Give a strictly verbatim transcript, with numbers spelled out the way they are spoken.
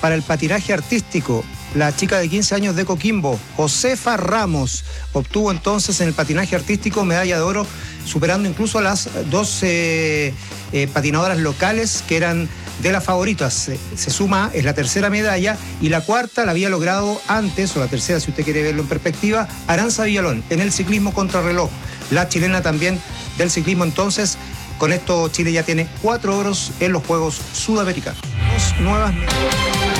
para el patinaje artístico. La chica de quince años de Coquimbo, Josefa Ramos, obtuvo entonces en el patinaje artístico medalla de oro, superando incluso a las dos eh, eh, patinadoras locales que eran de las favoritas. Se, se suma, es la tercera medalla, y la cuarta la había logrado antes, o la tercera si usted quiere verlo en perspectiva, Aranza Villalón, en el ciclismo contrarreloj. La chilena también del ciclismo. Entonces, con esto Chile ya tiene cuatro oros en los Juegos Sudamericanos. Dos nuevas medallas.